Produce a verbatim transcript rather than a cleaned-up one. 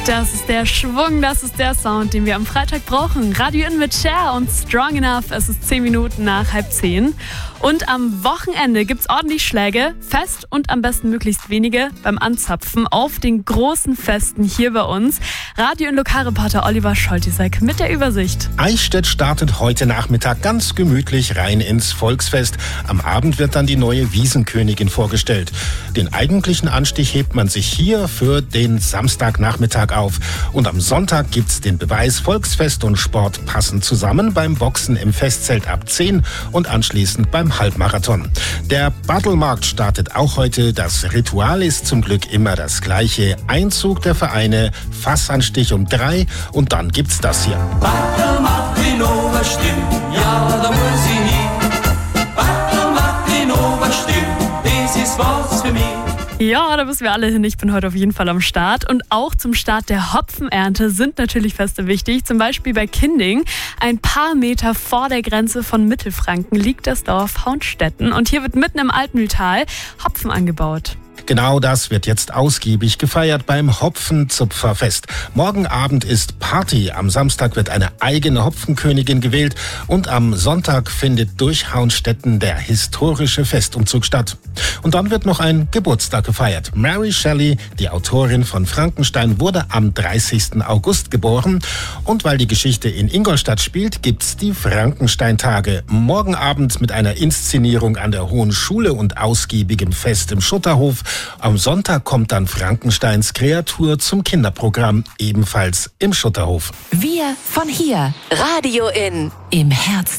Das ist der Schwung, das ist der Sound, den wir am Freitag brauchen. Radio In mit Cher und Strong Enough. Es ist zehn Minuten nach halb zehn. Und am Wochenende gibt's ordentlich Schläge, fest und am besten möglichst wenige beim Anzapfen auf den großen Festen hier bei uns. Radio In Lokalreporter Oliver Scholtisek mit der Übersicht. Eichstätt startet heute Nachmittag ganz gemütlich rein ins Volksfest. Am Abend wird dann die neue Wiesenkönigin vorgestellt. Den eigentlichen Anstich hebt man sich hier für den Samstagnachmittag auf. Und am Sonntag gibt's den Beweis, Volksfest und Sport passen zusammen beim Boxen im Festzelt ab zehn und anschließend beim Halbmarathon. Der Battlemarkt startet auch heute. Das Ritual ist zum Glück immer das gleiche. Einzug der Vereine, Fassanstich um drei und dann gibt's das hier. Battlemarkt in Oberstimm, ja, da muss ich hin. Battlemarkt in Oberstimm, das ist was für mich. Ja, da müssen wir alle hin. Ich bin heute auf jeden Fall am Start. Und auch zum Start der Hopfenernte sind natürlich Feste wichtig. Zum Beispiel bei Kinding. Ein paar Meter vor der Grenze von Mittelfranken liegt das Dorf Hauenstetten. Und hier wird mitten im Altmühltal Hopfen angebaut. Genau das wird jetzt ausgiebig gefeiert beim Hopfenzupferfest. Morgen Abend ist Party. Am Samstag wird eine eigene Hopfenkönigin gewählt und am Sonntag findet durch Hauenstetten der historische Festumzug statt. Und dann wird noch ein Geburtstag gefeiert. Mary Shelley, die Autorin von Frankenstein, wurde am dreißigsten August geboren. Und weil die Geschichte in Ingolstadt spielt, gibt's die Frankenstein-Tage. Morgen Abend mit einer Inszenierung an der Hohen Schule und ausgiebigem Fest im Schutterhof. Am Sonntag kommt dann Frankensteins Kreatur zum Kinderprogramm, ebenfalls im Schutterhof. Wir von hier. Radio In. Im Herzen